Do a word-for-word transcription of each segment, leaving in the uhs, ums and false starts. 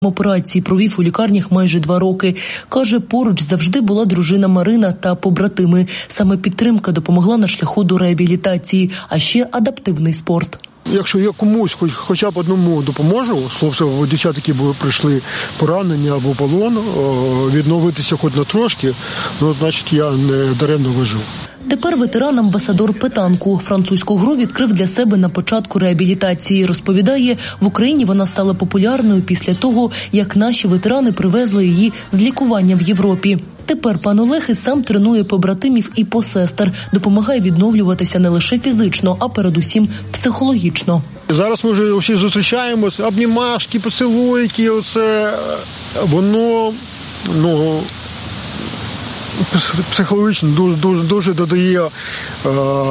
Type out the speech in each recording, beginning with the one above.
Операції провів у лікарнях майже два роки. Каже, поруч завжди була дружина Марина та побратими. Саме підтримка допомогла на шляху до реабілітації, а ще адаптивний спорт. Якщо я комусь хоч, хоча б одному допоможу, хлопцям, дівчат, які були, прийшли поранені або полон, відновитися хоч на трошки, ну, значить, я не даремно вижив. Тепер ветеран-амбасадор Петанку. Французьку гру відкрив для себе на початку реабілітації. Розповідає, в Україні вона стала популярною після того, як наші ветерани привезли її з лікування в Європі. Тепер пан Олег і сам тренує побратимів і посестер. Допомагає відновлюватися не лише фізично, а передусім психологічно. Зараз ми вже всі зустрічаємось, обнімашки, поцілуйки, оце, воно, ну, психологічно дуже, дуже, дуже додає е,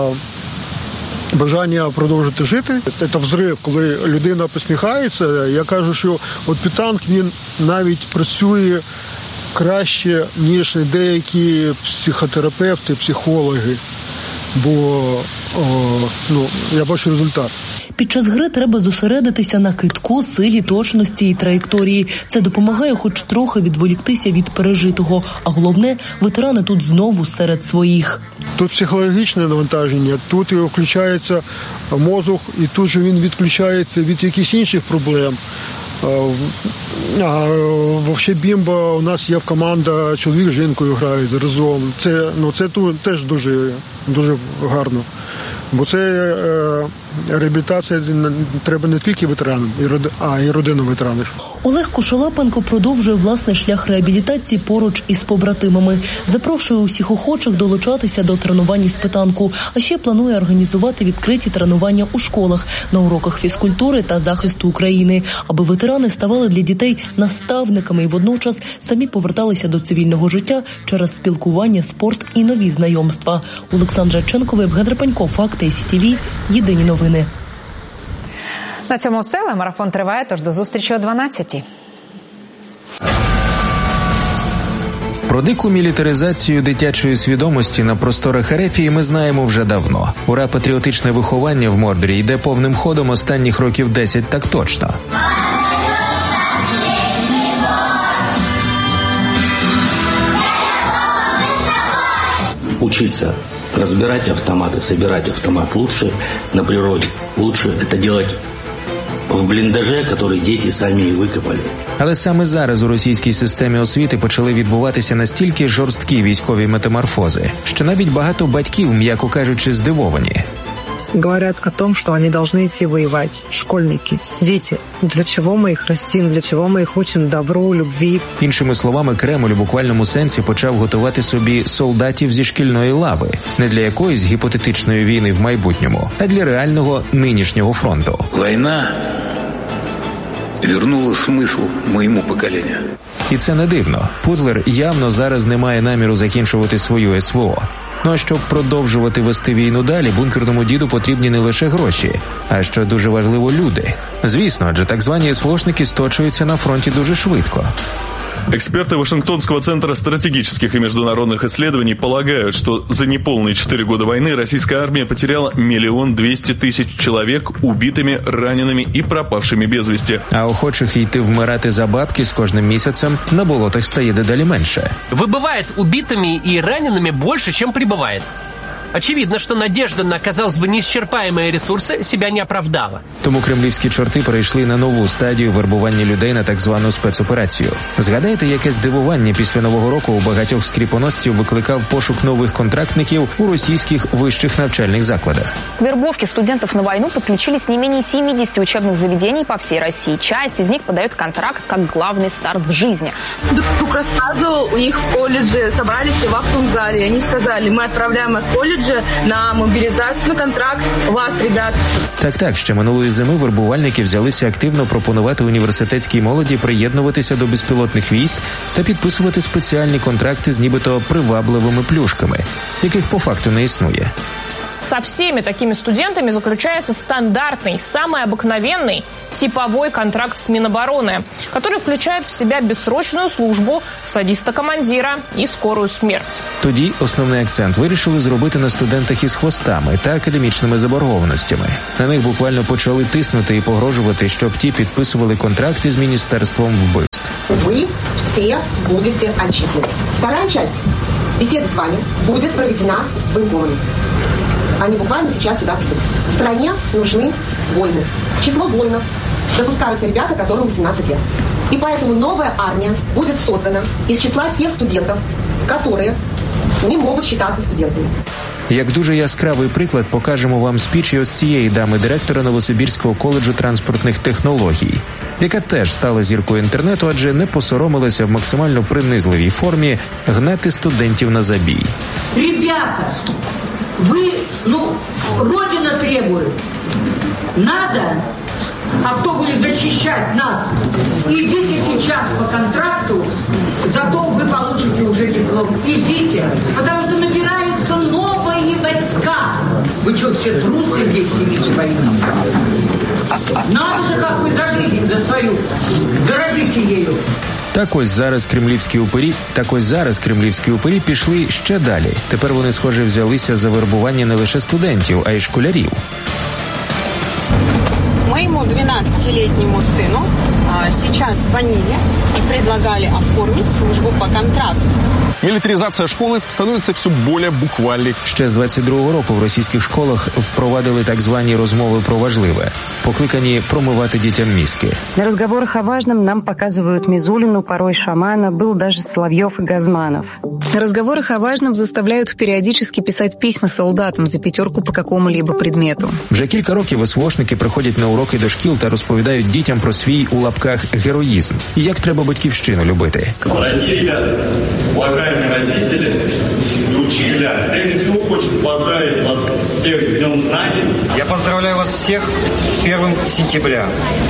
бажання продовжити жити. Це взрив, коли людина посміхається. Я кажу, що от Петанк, він навіть працює краще, ніж деякі психотерапевти, психологи, бо о, ну, я бачу результат. Під час гри треба зосередитися на кидку, силі, точності і траєкторії. Це допомагає хоч трохи відволіктися від пережитого. А головне, ветерани тут знову серед своїх. Тут психологічне навантаження, тут включається мозок, і тут же він відключається від якихось інших проблем. А взагалі бімба, у нас є в команда, чоловік з жінкою грають разом. Це, ну, це тут теж дуже, дуже гарно. Бо це е, реабілітація треба не тільки ветеранам, а й родинам ветеранів. Олег Кошелапенко продовжує власний шлях реабілітації поруч із побратимами. Запрошує усіх охочих долучатися до тренувань із Петанку. А ще планує організувати відкриті тренування у школах, на уроках фізкультури та захисту України, аби ветерани ставали для дітей наставниками і водночас самі поверталися до цивільного життя через спілкування, спорт і нові знайомства. Олександра Ченкова, Євген Репанько, Факти ай сі ті ві, єдині новини. На цьому все. Марафон триває, тож до зустрічі о дванадцятій. Про дику мілітаризацію дитячої свідомості на просторах Ерефії ми знаємо вже давно. Ура патріотичне виховання в Мордорі йде повним ходом останніх років десять так точно. Учиться разбирать автоматы, собирать автомат лучше на природе. Лучше это делать в бліндаже, який діти самі викопали. Але саме зараз у російській системі освіти почали відбуватися настільки жорсткі військові метаморфози, що навіть багато батьків, м'яко кажучи, здивовані. Говорят о том, что они должны идти воевать. Школьники, дети. Для чего мы их растим, для чего мы их учим добру, любві? Іншими словами, Кремль у буквальному сенсі почав готувати собі солдатів зі шкільної лави. Не для якоїсь гіпотетичної війни в майбутньому, а для реального нинішнього фронту. Війна вернула смисл моєму поколінню. І це не дивно. Путлер явно зараз не має наміру закінчувати свою ес ве о. Ну а щоб продовжувати вести війну далі, бункерному діду потрібні не лише гроші, а, що дуже важливо, люди. Звісно, адже так звані ес ве ошники сточуються на фронті дуже швидко. Эксперты Вашингтонского центра стратегических и международных исследований полагают, что за неполные четыре года войны российская армия потеряла миллион двести тысяч человек убитыми, ранеными и пропавшими без вести. А охочих йти вмирати за бабки з кожним місяцем на болотах стає дедалі менше. Выбывает убитыми и ранеными больше, чем прибывает. Очевидно, что надежда на, казалось бы, неисчерпаемые ресурси себя не оправдала. Тому кремлівські чорти перейшли на нову стадію вербування людей на так звану спецоперацію. Згадайте, яке здивування після Нового року у багатьох скріпоносців викликав пошук нових контрактників у російських вищих навчальних закладах. К вербовке студентов на войну подключились не менее семидесяти учебных заведений по всей России. Часть из них подает контракт как главный старт в жизни. Друг рассказывал, у них в колледже собрались в актовом зале. Они сказали, мы отправляем их в колледж на мобілізацію, на контракт вас, ребят. Так-так, ще минулої зими вербувальники взялися активно пропонувати університетській молоді приєднуватися до безпілотних військ та підписувати спеціальні контракти з нібито привабливими плюшками, яких по факту не існує. Со всеми такими студентами заключается стандартный, самый обыкновенный типовой контракт с Минобороны, который включает в себя бессрочную службу, садиста-командира і скорую смерть. Тоді основний акцент вирішили зробити на студентах із хвостами та академічними заборгованостями. На них буквально почали тиснути і погрожувати, щоб ті підписували контракти з Міністерством вбивств. Вы все будете отчислены. Вторая часть беседы с вами будет проведена военкомами. Они буквально сейчас сюда придут. В стране нужны воины. Число воинов допускаются ребята, которым восемнадцать лет. И поэтому новая армия будет создана из числа тех студентов, которые не можуть считатися студентами. Як дуже яскравий приклад покажемо вам спіч ось цієї дами-директора Новосибірського коледжу транспортних технологій, яка теж стала зіркою інтернету, адже не посоромилася в максимально принизливій формі гнати студентів на забій. Ребята, ви, ну, Родина требує. Надо, а хто буде захищати нас? Идите сейчас по контракту, зато вы получите уже диплом. Идите, потому что набираются новые войска. Вы что, все трусы здесь сидите, боитесь? Надо же, как вы за жизнь, за свою, дорожите ею. Так ось зараз кремлівські упирі, так ось зараз кремлівські упирі пішли ще далі. Тепер вони, схоже, взялися за вербування не лише студентів, а й школярів. Моему двенадцатилетнему сыну а, сейчас звонили и предлагали оформить службу по контракту. Мілітаризація школи становиться все більш буквальною. Ще з двадцять другого року в російських школах впровадили так звані розмови про важливе, покликані промивати дітям мізки. На разговорах о важном нам показывают Мизулину, порой Шамана, был даже Соловьев и Газманов. На разговорах о важном заставляют периодически писать письма солдатам за пятерку по какому-либо предмету. Вже кілька років СВОшники приходять на уроки до шкіл та розповідають дітям про свій, у лапках, героїзм і як треба батьківщину любити. Дорогие ребята, уважаемые родители и учителя, прежде всего хочется поздравить вас всех с Днем Знаний. Я поздравляю вас всех с первым сентября.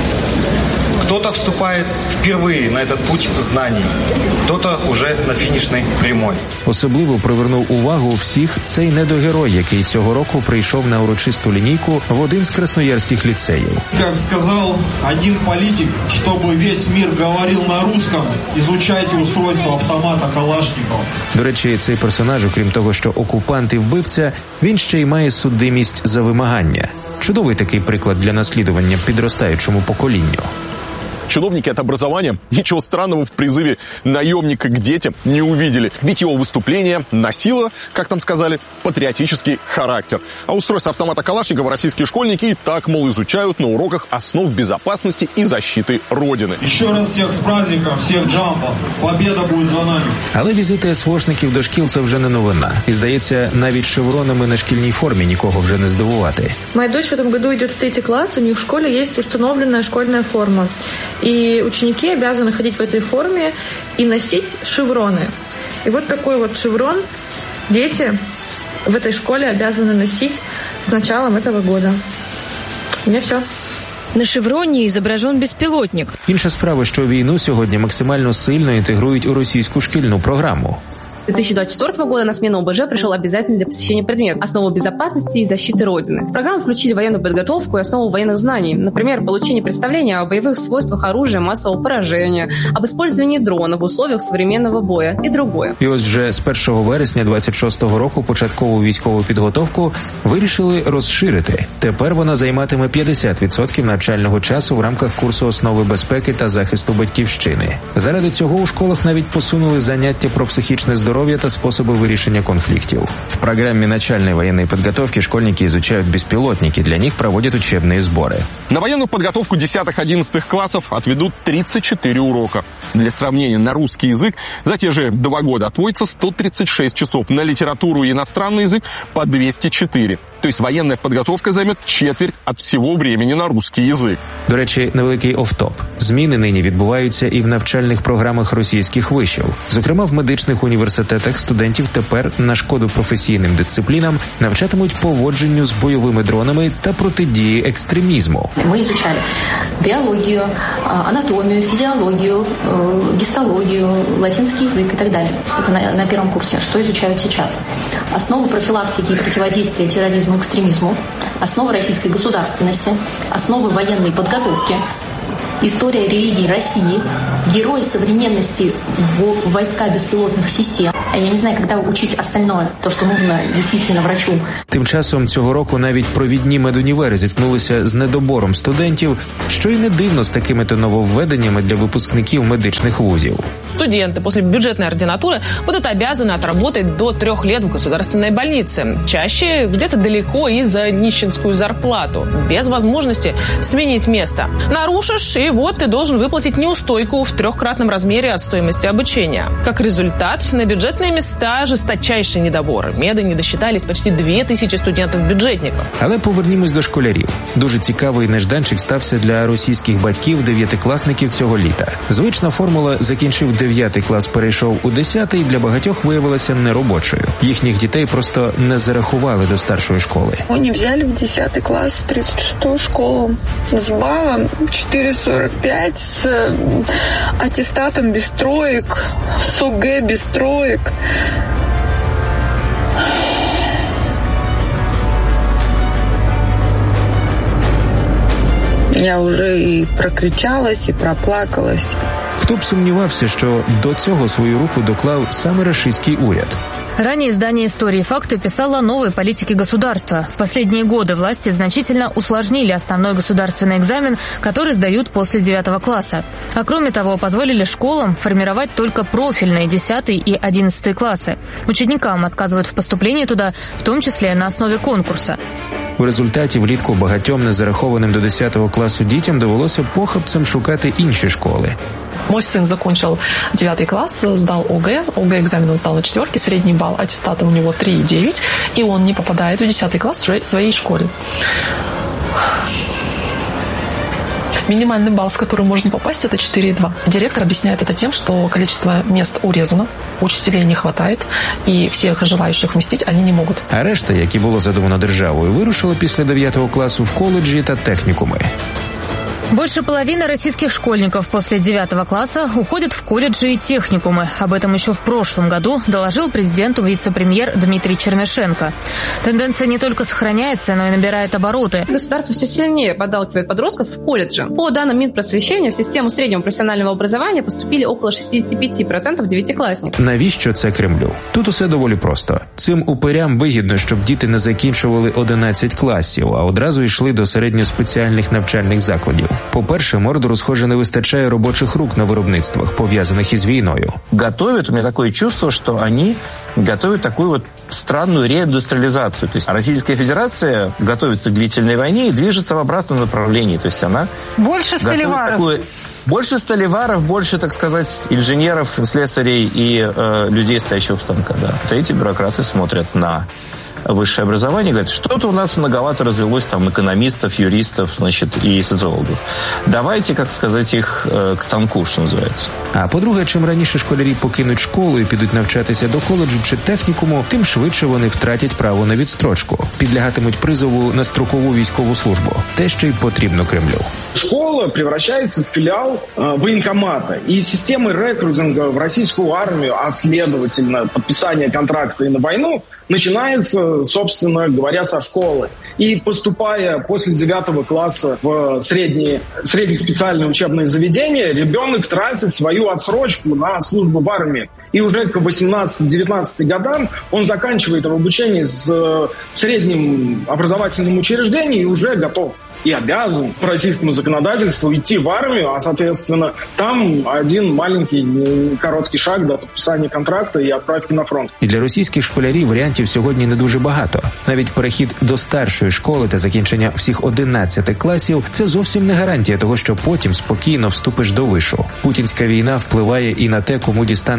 Кто-то вступает впервые на этот путь знаний, кто-то уже на фінішній прямой. Особливо привернув увагу всіх цей недогерой, який цього року прийшов на урочисту лінійку в один з красноярських ліцеїв. Як сказав один політик, щоб весь мир говорив на русском, изучайте устройство автомата Калашникова. До речі, цей персонаж, окрім того, що окупант і вбивця, він ще й має судимість за вимагання. Чудовий такий приклад для наслідування підростаючому поколінню. Чиновники от образования ничего странного в призыве наемника к детям не увидели. Ведь его выступление носило, как там сказали, патриотический характер. А устройство автомата Калашникова российские школьники и так, мол, изучают на уроках основ безопасности и защиты Родины. Еще раз всех с праздником, всех джампом. Победа будет за нами. Але візити СВОшників до шкіл – це вже не новина. І, здається, навіть шевронами на шкільній формі нікого вже не здивувати. Моя дочь в этом году идет в третий класс, у них в школе есть установленная школьная форма. И ученики обязаны ходить в этой форме и носить шевроны. И вот такой вот шеврон дети в этой школе обязаны носить с началом этого года. У меня все. На шевроні зображен безпілотник. Інша справа, що війну сьогодні максимально сильно інтегрують у російську шкільну програму. две тысячи двадцать четвёртого года на смену ОБЖ пришел обязательный для посещения предмет «Основы безопасности и защиты Родины». В программу включили военную подготовку и основу военных знаний, например, получение представления о боевых свойствах оружия массового поражения, об использовании дрона в условиях современного боя и другое. І ось вже з першого вересня двадцять шостого року початкову військову підготовку вирішили розширити. Тепер вона займатиме п'ятдесят відсотків навчального часу в рамках курсу «Основи безпеки та захисту батьківщини». Заради цього у школах навіть посунули заняття про психічне здоров'я здоровья и способы вирішення конфликтов. В программе начальной военной подготовки школьники изучают беспилотники, для них проводят учебные сборы. На военную подготовку десятых-одиннадцатых классов отведут тридцать четыре урока. Для сравнения, на русский язык за те же два года отводится сто тридцать шесть часов, на литературу и иностранный язык по двести четыре. То есть военная подготовка займет четверть от всього времени на русский язик. До речі, невеликий офтоп. Зміни нині відбуваються і в навчальних програмах російських вишів, зокрема в медичних університетах університетах студентів тепер на шкоду професійним дисциплінам навчатимуть поводженню з бойовими дронами та протидії екстремізму. Ми изучали біологію, анатомію, фізіологію, гістологію, латинский язык и так далее. Это на, на первом курсе. Что изучают сейчас? Основы профилактики и противодействия терроризму и экстремизму, основы российской государственности, основы военной подготовки, история религии России, герои современности в войска беспилотных систем. А я не знаю, когда учить остальное, то, что нужно действительно врачу. Тим часом цього року навіть провідні медунівери зіткнулися з недобором студентів, що й не дивно з такими-то нововведеннями для выпускників медичных вузів. Студенты после бюджетной ординатуры будут обязаны отработать до трех лет в государственной больнице. Чаще где-то далеко и за нищенскую зарплату, без возможности сменить место. Нарушишь, и вот ты должен выплатить неустойку в трехкратном размере от стоимости обучения. Как результат, на бюджетные места жесточайший недобор. Меди не досчитались почти дві тисячі студентів-бюджетників. Але повернімось до школярів. Дуже цікавий нежданчик стався для російських батьків-дев'ятикласників цього літа. Звична формула «закінчив дев'ятий клас, перейшов у десятий» для багатьох виявилася неробочою. Їхніх дітей просто не зарахували до старшої школи. Вони взяли в десятый класс тридцать шестую школу с баллом четыре сорок пять, с аттестатом без троек, с ОГЭ без троек. Я уже и прокричалась, и проплакалась. Хто б сумнівався, що до цього свою руку доклав саме рашистський уряд. Ранее издание «Истории и факты» писало о новой политике государства. В последние годы власти значительно усложнили основной государственный экзамен, который сдают после девятого класса. А кроме того, позволили школам формировать только профильные десятый и одиннадцатый классы. Ученикам отказывают в поступлении туда, в том числе на основе конкурса. У результаті влітку багатьом незарахованим до десятого класу дітям довелося похапцем шукати інші школи. Мой сын закончил девятый класс, сдал ОГЭ. ОГЭ экзамен он сдал на четверке, средний балл аттестата у него три и девять, и он не попадает в десятый класс в своей школе. Минимальный балл, с которым можно попасть, это четыре и два. Директор объясняет это тем, что количество мест урезано, учителей не хватает, и всех желающих вместить они не могут. А решта, які було задумано державою, вирушила після дев'ятого класу в коледжі та технікуми. Больше половины российских школьников после девятого класса уходят в колледжи и техникумы. Об этом еще в прошлом году доложил президенту вице-премьер Дмитрий Чернышенко. Тенденция не только сохраняется, но и набирает обороты. Государство все сильнее подталкивает подростков в колледжи. По данным Минпросвещения, в систему среднего профессионального образования поступили около шестьдесят пять процентов девятиклассников. Навіщо це Кремлю? Тут усе доволі просто. Цим упирям вигідно, щоб діти не закінчували одинадцять класів, а одразу йшли до середньоспеціальних навчальних закладів. По-перше, Мордору, схоже, не вистачає робочих рук на виробництвах, пов'язаних із війною. Готовят, у меня такое чувство, что они готовят такую вот странную реиндустриализацию. То есть Российская Федерация готовится к длительной войне и движется в обратном направлении. То есть она... Больше столеваров. Такое... Больше столеваров, больше, так сказать, инженеров, слесарей и э, людей, стоящих у станка. Да. Вот эти бюрократы смотрят на высшее образование, говорят, что-то у нас многовато развелось там экономистов, юристов, значит, и социологов. Давайте, как сказать, их э, к станку, що називається. А по-друге, чим раніше школярі покинуть школу і підуть навчатися до коледжу чи технікуму, тим швидше вони втратять право на відстрочку, підлягатимуть призову на строкову військову службу. Те, що й потрібно Кремлю. Школа превращается в филиал э, военкомата. И системы рекрутинга в российскую армию, а следовательно подписание контракта и на войну, начинается, собственно говоря, со школы. И поступая после девятого класса в средние, среднеспециальные учебные заведения, ребенок тратит свою отсрочку на службу в армии. И уже к восемнадцати-девятнадцати годам он заканчивает обучение в среднем образовательном учреждении и уже готов и обязан по российскому законодательству идти в армию, а, соответственно, там один маленький короткий шаг до подписания контракта и отправки на фронт. І для російських школярів варіантів сьогодні не дуже багато. Навіть перехід до старшої школи та закінчення всіх одинадцяти класів – це зовсім не гарантія того, що потім спокійно вступиш до вишу. Путінська війна впливає і на те, кому дістанеться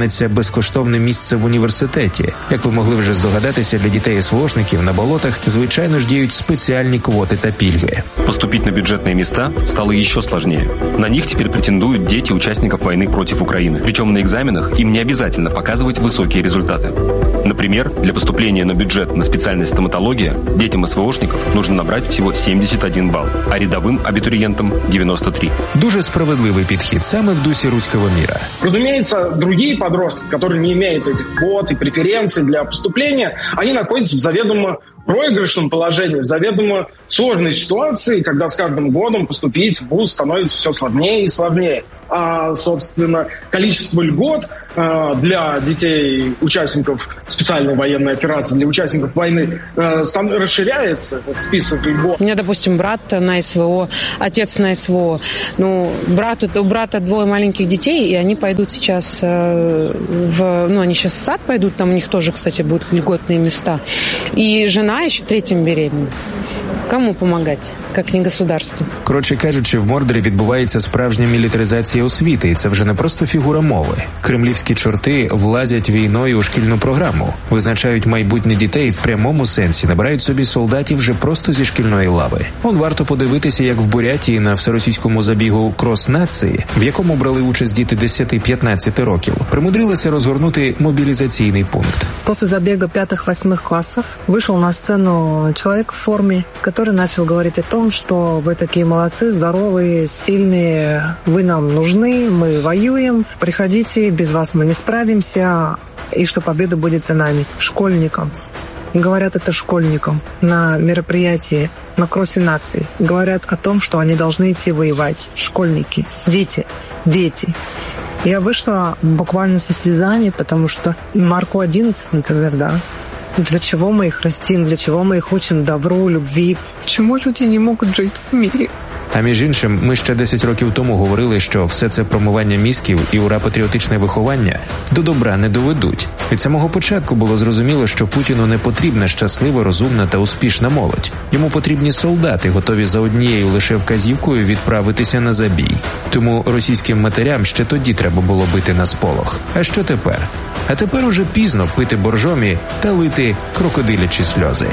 безкоштовне місце в університеті. Як ви могли вже здогадатися, для дітей СВОшників на болотах, звичайно ж, діють спеціальні квоти та пільги. Поступить на бюджетные места стало еще сложнее. На них теперь претендуют дети участников войны против Украины. Причем на экзаменах им не обязательно показывать высокие результаты. Например, для поступления на бюджет на специальность стоматология детям СВОшников нужно набрать всего сімдесят один балл, а рядовым абитуриентам девяносто три. Дуже справедливий підхід, саме в дусі руського мира. Разумеется, другие подростки, которые не имеют этих квот и преференций для поступления, они находятся в заведомо проигрышном положении, в заведомо сложной ситуации, когда с каждым годом поступить в вуз становится все сложнее и сложнее. А, собственно, количество льгот э, для детей, участников специальной военной операции, для участников войны э, стан- расширяется, этот список льгот. У меня, допустим, брат на СВО, отец на СВО. Ну, брат, у брата двое маленьких детей, и они пойдут сейчас э, в... Ну, они сейчас в сад пойдут, там у них тоже, кстати, будут льготные места. И жена еще третьим беременна. Кому помогать, як не государству? Коротше кажучи, в Мордорі відбувається справжня мілітаризація освіти, і це вже не просто фігура мови. Кремлівські чорти влазять війною у шкільну програму, визначають майбутнє дітей в прямому сенсі, набирають собі солдатів вже просто зі шкільної лави. Он варто подивитися, як в Бурятії на всеросійському забігу «Крос-нації», в якому брали участь діти десять-пятнадцать років, примудрилися розгорнути мобілізаційний пункт. После забега пятых-восьмых классов вышел на сцену человек в форме, который начал говорить о том, что вы такие молодцы, здоровые, сильные, вы нам нужны, мы воюем, приходите, без вас мы не справимся, и что победа будет за нами, школьникам. Говорят это школьникам на мероприятии, на кроссе наций. Говорят о том, что они должны идти воевать. Школьники, дети, дети. Я вышла буквально со слезами, потому что Марку одиннадцать, например, да. Для чего мы их растим, для чего мы их учим добру, любви? Почему люди не могут жить в мире? А між іншим, ми ще десять років тому говорили, що все це промивання мізків і ура-патріотичне виховання до добра не доведуть. Від самого початку було зрозуміло, що Путіну не потрібна щаслива, розумна та успішна молодь. Йому потрібні солдати, готові за однією лише вказівкою відправитися на забій. Тому російським матерям ще тоді треба було бити на сполох. А що тепер? А тепер уже пізно пити боржомі та лити крокодилячі сльози.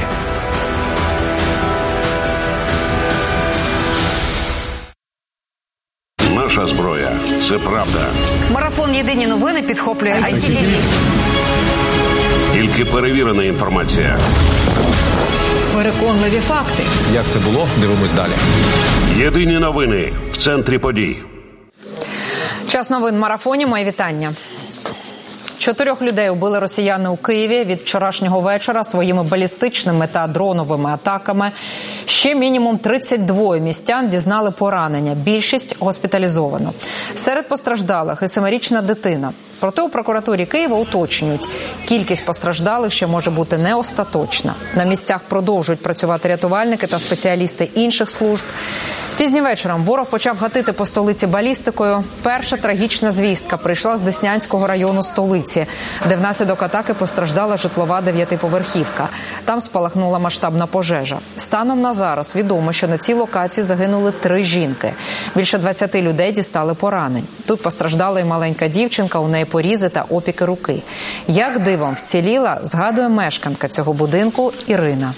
Наша зброя – це правда. Марафон «Єдині новини» підхоплює ай сі ті ві. Тільки перевірена інформація. Переконливі факти. Як це було? Дивимось далі. Єдині новини в центрі подій. Час новин в марафоні. Моє вітання. Чотирьох людей убили росіяни у Києві від вчорашнього вечора своїми балістичними та дроновими атаками. Ще мінімум тридцять два містян дізнали поранення. Більшість госпіталізовано. Серед постраждалих і семирічна дитина. Проте у прокуратурі Києва уточнюють, кількість постраждалих ще може бути не остаточна. На місцях продовжують працювати рятувальники та спеціалісти інших служб. Пізнім вечором ворог почав гатити по столиці балістикою. Перша трагічна звістка прийшла з Деснянського району столиці, де внаслідок атаки постраждала житлова дев'ятиповерхівка. Там спалахнула масштабна пожежа. Станом на зараз відомо, що на цій локації загинули три жінки. Більше двадцяти людей дістали поранень. Тут постраждала і маленька дівчинка, у неї порізи та опіки руки. Як дивом вціліла, згадує мешканка цього будинку Ірина.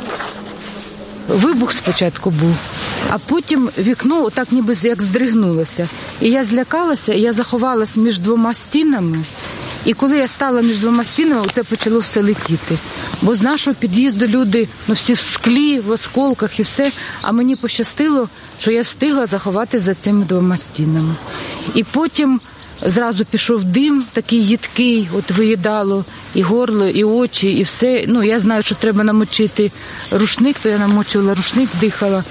Вибух спочатку був, а потім вікно отак ніби як здригнулося. І я злякалася, і я заховалася між двома стінами. І коли я стала між двома стінами, це почало все летіти. Бо з нашого під'їзду люди, ну всі в склі, в осколках і все. А мені пощастило, що я встигла заховатися за цими двома стінами. І потім зразу пішов дим, такий їдкий, от виїдало і горло, і очі, і все. Ну, я знаю, що треба намочити рушник, то я намочувала рушник, дихала.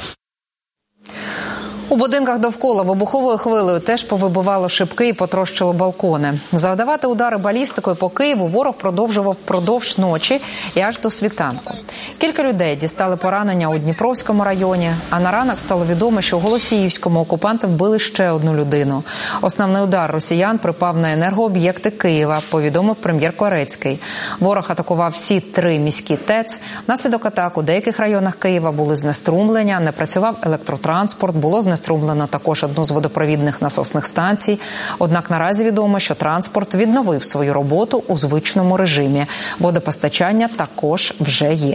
У будинках довкола вибуховою хвилею теж повибивало шибки і потрощило балкони. Завдавати удари балістикою по Києву ворог продовжував впродовж ночі і аж до світанку. Кілька людей дістали поранення у Дніпровському районі, а на ранок стало відомо, що у Голосіївському окупанти вбили ще одну людину. Основний удар росіян припав на енергооб'єкти Києва, повідомив прем'єр Корецький. Ворог атакував всі три міські ТЕЦ. Внаслідок атак у деяких районах Києва були знеструмлення, не працював електротранспорт, було знеструмлення знеструмлено також одну з водопровідних насосних станцій. Однак наразі відомо, що транспорт відновив свою роботу у звичному режимі. Водопостачання також вже є.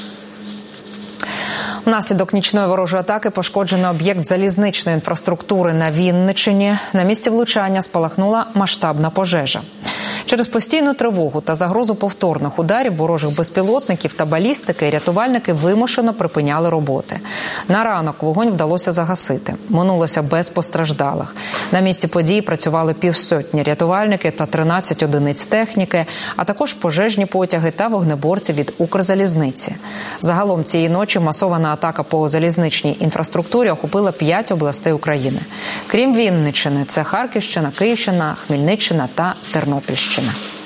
Внаслідок нічної ворожої атаки пошкоджено об'єкт залізничної інфраструктури на Вінниччині. На місці влучання спалахнула масштабна пожежа. Через постійну тривогу та загрозу повторних ударів ворожих безпілотників та балістики рятувальники вимушено припиняли роботи. На ранок вогонь вдалося загасити. Минулося без постраждалих. На місці події працювали півсотні рятувальники та тринадцять одиниць техніки, а також пожежні потяги та вогнеборці від Укрзалізниці. Загалом цієї ночі масована атака по залізничній інфраструктурі охопила п'ять областей України. Крім Вінниччини, це Харківщина, Київщина, Хмельниччина та Тернопільщина.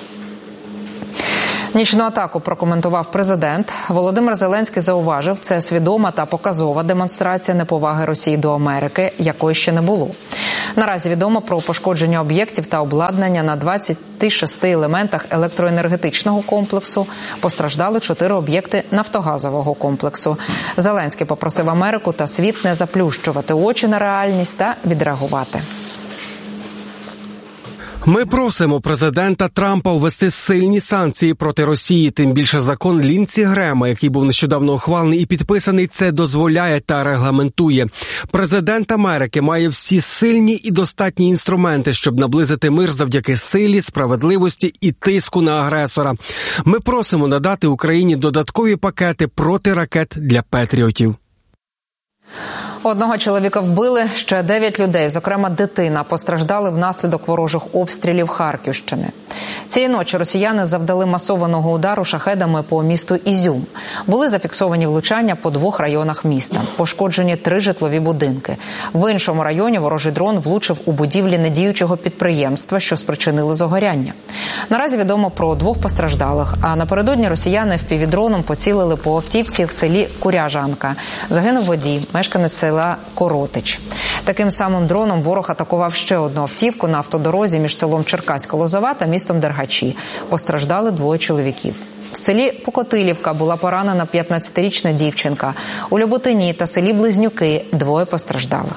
Нічну атаку прокоментував президент. Володимир Зеленський зауважив, це свідома та показова демонстрація неповаги Росії до Америки, якої ще не було. Наразі відомо про пошкодження об'єктів та обладнання на двадцяти шести елементах електроенергетичного комплексу. Постраждали чотири об'єкти нафтогазового комплексу. Зеленський попросив Америку та світ не заплющувати очі на реальність та відреагувати. Ми просимо президента Трампа ввести сильні санкції проти Росії. Тим більше закон Ліндсі Грема, який був нещодавно ухвалений і підписаний, це дозволяє та регламентує. Президент Америки має всі сильні і достатні інструменти, щоб наблизити мир завдяки силі, справедливості і тиску на агресора. Ми просимо надати Україні додаткові пакети протиракет для патріотів. Одного чоловіка вбили, ще дев'ять людей, зокрема дитина, постраждали внаслідок ворожих обстрілів Харківщини. Цієї ночі росіяни завдали масованого удару шахедами по місту Ізюм. Були зафіксовані влучання по двох районах міста. Пошкоджені три житлові будинки. В іншому районі ворожий дрон влучив у будівлі недіючого підприємства, що спричинили загоряння. Наразі відомо про двох постраждалих, а напередодні росіяни впівдроном поцілили по автівці в селі Куряжанка. Загинув водій, мешканець села Коротич. Таким самим дроном ворог атакував ще одну автівку на автодорозі між селом Черкаська Лозова та містом Дергачі. Постраждали двоє чоловіків. В селі Покотилівка була поранена п'ятнадцятирічна дівчинка. У Люботині та селі Близнюки двоє постраждалих.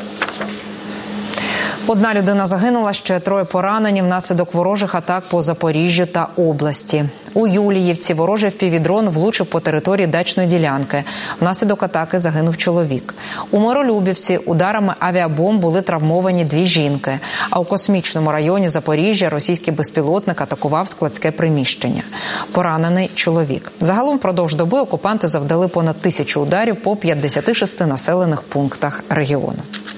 Одна людина загинула, ще троє поранені внаслідок ворожих атак по Запоріжжю та області. У Юліївці ворожий впівдрон влучив по території дачної ділянки. Внаслідок атаки загинув чоловік. У Миролюбівці ударами авіабомб були травмовані дві жінки. А у Космічному районі Запоріжжя російський безпілотник атакував складське приміщення. Поранений чоловік. Загалом впродовж доби окупанти завдали понад тисячу ударів по п'ятдесяти шести населених пунктах регіону.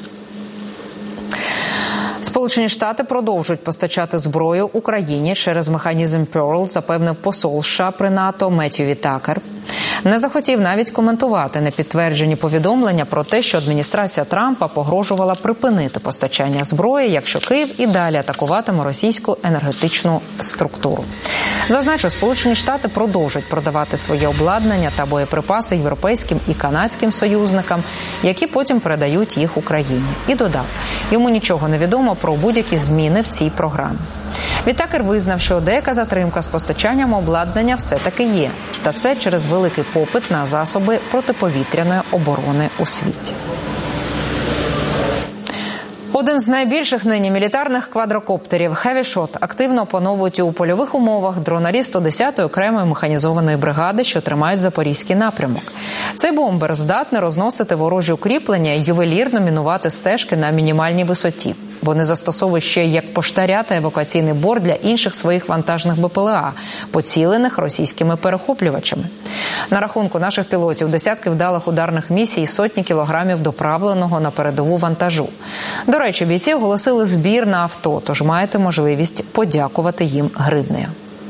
Сполучені Штати продовжують постачати зброю Україні через механізм Pearl, запевнив посол США при НАТО Меттью Вітакер. Не захотів навіть коментувати непідтверджені повідомлення про те, що адміністрація Трампа погрожувала припинити постачання зброї, якщо Київ і далі атакуватиме російську енергетичну структуру. Зазначив, Сполучені Штати продовжують продавати своє обладнання та боєприпаси європейським і канадським союзникам, які потім передають їх Україні. І додав, йому нічого не відомо про будь-які зміни в цій програмі. Вітакер визнав, що деяка затримка з постачанням обладнання все-таки є. Та це через великий попит на засоби протиповітряної оборони у світі. Один з найбільших нині мілітарних квадрокоптерів «Хеві-шот» активно опановують у польових умовах дронарі сто десятої окремої механізованої бригади, що тримають Запорізький напрямок. Цей бомбер здатний розносити ворожі укріплення і ювелірно мінувати стежки на мінімальній висоті. Вони застосовують ще як поштаря та евакуаційний борт для інших своїх вантажних БПЛА, поцілених російськими перехоплювачами. На рахунку наших пілотів десятки вдалих ударних місій і сотні кілограмів доправленого на передову вантажу. До речі, бійці оголосили збір на авто, тож маєте можливість подякувати їм гривнею.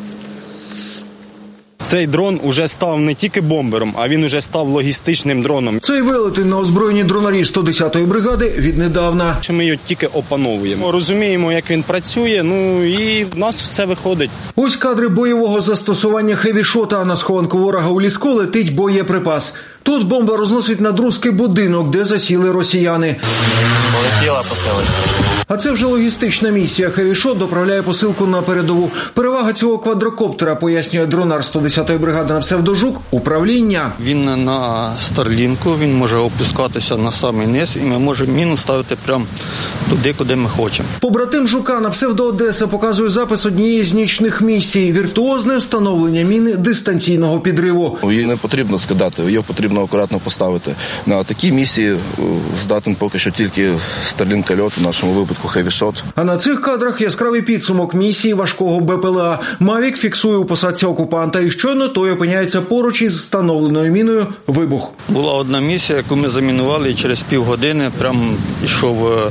Цей дрон уже став не тільки бомбером, а він уже став логістичним дроном. Цей велетень на озброєнні дронарів сто десятої бригади віднедавна. Ми його тільки опановуємо. Розуміємо, як він працює, ну і в нас все виходить. Ось кадри бойового застосування «Хеві-шота». На схованку ворога у ліску летить боєприпас. Тут бомба розносить надрузки будинок, де засіли росіяни. Полетіла поселення. А це вже логістична місія. Хевішот доправляє посилку на передову. Перевага цього квадрокоптера, пояснює дронар сто десятої бригади на псевдожук, управління. Він на Старлінку, він може опускатися на самий низ, і ми можемо міну ставити прямо туди, куди ми хочемо. Побратим Жука на псевдо Одеса показує запис однієї з нічних місій – віртуозне встановлення міни дистанційного підриву. Її не потрібно скидати, її потрібно акуратно поставити. На такі місії здатен поки що тільки Старлінк-льот, в нашому випадку Хевішот. А на цих кадрах яскравий підсумок місії важкого БПЛА. Мавік фіксує у посадці окупанта і щойно той опиняється поруч із встановленою міною. Вибух. Була одна місія, яку ми замінували, і через півгодини прямо йшов е,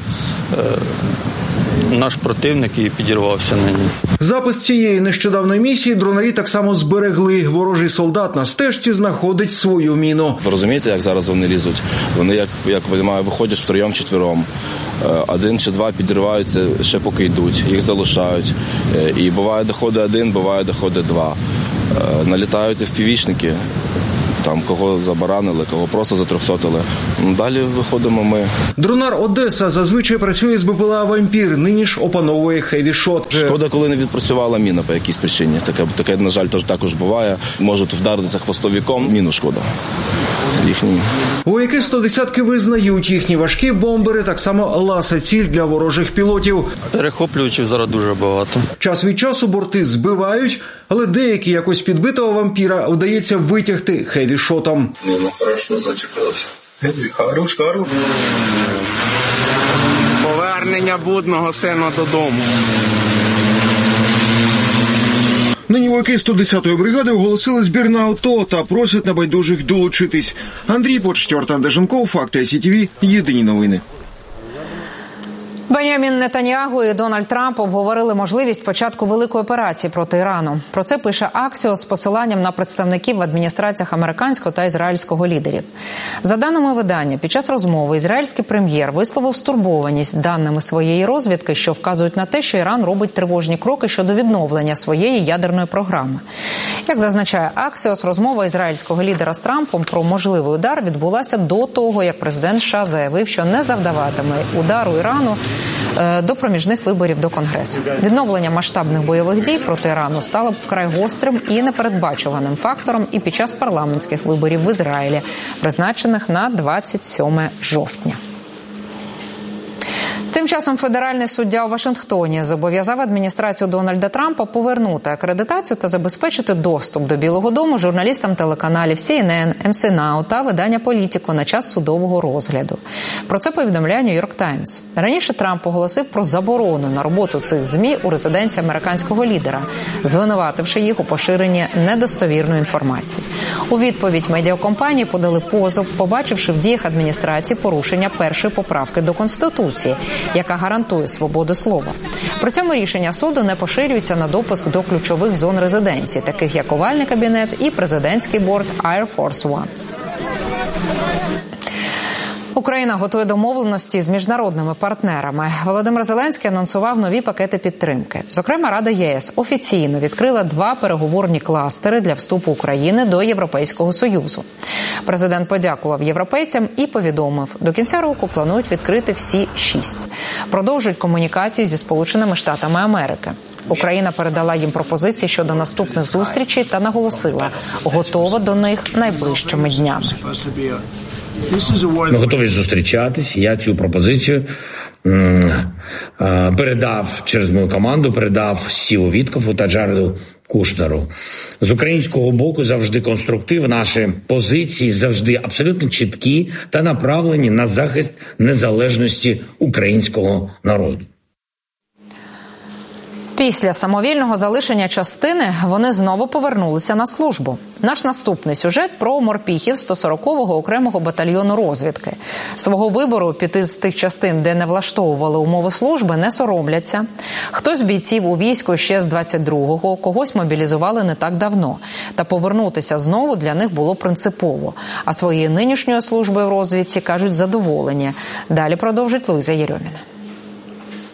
наш противник і підірвався на ній. Запис цієї нещодавної місії дронарі так само зберегли. Ворожий солдат на стежці знаходить свою міну. Ви розумієте, як зараз вони лізуть? Вони, як, як виходять втроєм-четвером. Один чи два підриваються ще поки йдуть, їх залишають. І буває доходить один, буває доходить два. Налітають впівічники. Там кого забаранили, кого просто затрьохсотили. Далі виходимо ми. Дронар Одеса зазвичай працює з БПЛА «Вампір», нині ж опановує хевішот. Шкода, коли не відпрацювала міна по якійсь причині. Таке, таке на жаль, також буває. Можуть вдаритися хвостовиком, міну шкода. Їхні. Вояки сто десятки визнають, їхні важкі бомбери так само ласа ціль для ворожих пілотів. Перехоплювачів зараз дуже багато. Час від часу борти збивають, але деякі якось підбитого вампіра вдається витягти хевішотом. Не, ну хорошо зачепився. Хорош, хорош. Повернення будного сина додому. Нині вояки сто десятої бригади оголосили збір на авто та просять небайдужих долучитись. Андрій Почтєр, Артем Деженков, Факти ай сі ті ві, єдині новини. Бенямін Нетаньягу і Дональд Трамп обговорили можливість початку великої операції проти Ірану. Про це пише Axios з посиланням на представників в адміністраціях американського та ізраїльського лідерів. За даними видання, під час розмови ізраїльський прем'єр висловив стурбованість даними своєї розвідки, що вказують на те, що Іран робить тривожні кроки щодо відновлення своєї ядерної програми. Як зазначає Axios, розмова ізраїльського лідера з Трампом про можливий удар відбулася до того, як президент США заявив, що не завдаватиме удару Ірану до проміжних виборів до Конгресу. Відновлення масштабних бойових дій проти Ірану стало б вкрай гострим і непередбачуваним фактором і під час парламентських виборів в Ізраїлі, призначених на двадцять сьоме жовтня. Тим часом федеральний суддя у Вашингтоні зобов'язав адміністрацію Дональда Трампа повернути акредитацію та забезпечити доступ до Білого дому журналістам телеканалів сі ен ен, ем сі Now та видання «Політіко» на час судового розгляду. Про це повідомляє Нью-Йорк Таймс. Раніше Трамп оголосив про заборону на роботу цих ЗМІ у резиденції американського лідера, звинувативши їх у поширенні недостовірної інформації. У відповідь медіакомпанії подали позов, побачивши в діях адміністрації порушення першої поправки до Конституції, яка гарантує свободу слова. При цьому рішення суду не поширюється на допуск до ключових зон резиденції, таких як овальний кабінет і президентський борт Air Force One. Україна готує домовленості з міжнародними партнерами. Володимир Зеленський анонсував нові пакети підтримки. Зокрема, Рада ЄС офіційно відкрила два переговорні кластери для вступу України до Європейського Союзу. Президент подякував європейцям і повідомив, до кінця року планують відкрити всі шість. Продовжують комунікацію зі Сполученими Штатами Америки. Україна передала їм пропозиції щодо наступних зустрічей та наголосила, готова до них найближчими днями. Ми готові зустрічатись. Я цю пропозицію передав через мою команду, передав Стіву Віткофу та Джареду Кушнеру. З українського боку завжди конструктив, наші позиції завжди абсолютно чіткі та направлені на захист незалежності українського народу. Після самовільного залишення частини вони знову повернулися на службу. Наш наступний сюжет про морпіхів сто сорокового окремого батальйону розвідки. Свого вибору піти з тих частин, де не влаштовували умови служби, не соромляться. Хтось з бійців у війську ще з двадцять другого, когось мобілізували не так давно. Та повернутися знову для них було принципово. А своєю нинішньою службою в розвідці, кажуть, задоволені. Далі продовжить Луїза Єрьоміна.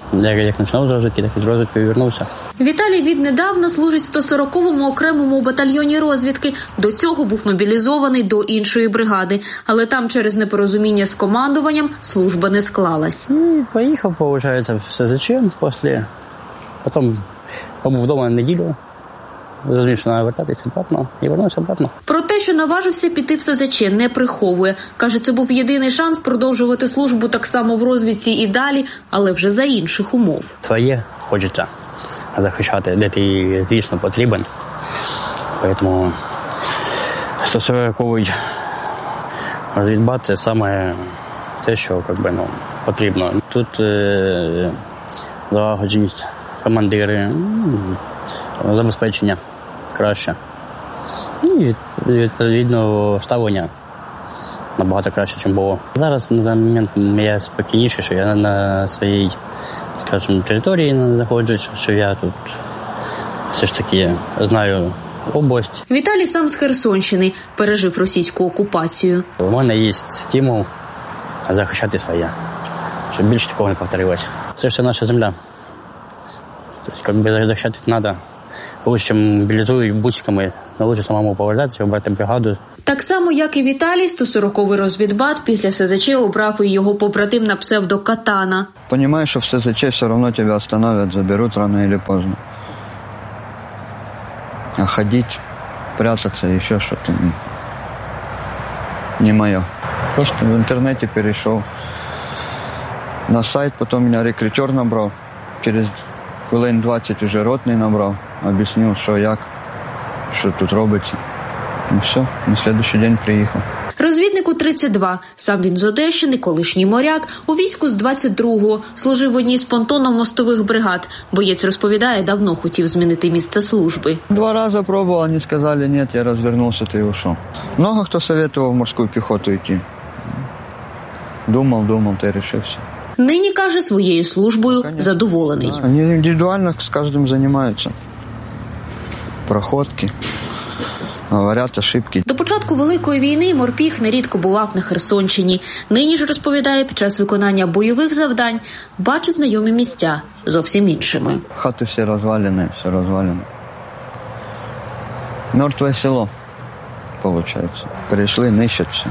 Як, як починав з розвідки, так і з розвідки вернувся. Віталій віднедавна служить в сто сороковому окремому батальйоні розвідки. До цього був мобілізований до іншої бригади. Але там через непорозуміння з командуванням служба не склалась. І поїхав, виходить, в СЗЧ після. Потім побув вдома на неділю. Зрозумів, що треба вертатися обратно, і вернувся обратно. Про те, що наважився піти в СЗЧ, не приховує. Каже, це був єдиний шанс продовжувати службу так само в розвідці і далі, але вже за інших умов. Своє хочеться захищати, де ти дійсно потрібен. Тому сто сороковий розвідбат – це саме те, що як би, ну, потрібно. Тут е- залагодженість, командири, забезпечення краще. І, відповідно, ставлення набагато краще, ніж було. Зараз, на даний момент, я спокійніше, що я на своїй, скажімо, території знаходжусь, що я тут все ж таки знаю область. Віталій сам з Херсонщини, пережив російську окупацію. У мене є стимул захищати своє, щоб більше такого не повторилось. Це ж все наша земля. Тобто, як би захищати треба. Лучше мобілізують бусиками, лучше самому повертатися, обрати бригаду. Так само, як і Віталій, сто сороковий розвідбат після СЗЧ обрав і його побратим на псевдо Катана. Понимаешь, що в СЗЧ все одно тебе остановят, заберуть рано или поздно. А ходить, прятаться, еще что-то не мое. Просто в интернете перешел на сайт, потом меня рекрутер набрал, через хвилин двадцять уже ротний набрав, об'яснив, що як, що тут робиться. І все, на наступний день приїхав. Розвіднику тридцять два. Сам він з Одещини, колишній моряк. У війську з двадцять другого. Служив в одній з понтонно-мостових бригад. Боєць розповідає, давно хотів змінити місце служби. Два рази пробував, вони сказали, ні, я розвернувся і ушов. Много хто советував в морську піхоту йти. Думав, думав, та й рішився. Нині, каже, своєю службою задоволений. Вони індивідуально з кожним займаються. Проходки, говорять ошибки. До початку Великої війни морпіг нерідко бував на Херсонщині. Нині ж, розповідає, під час виконання бойових завдань бачить знайомі місця зовсім іншими. Хати всі розвалені, все розвалено. Мертве село, виходить. Прийшли, нищать все.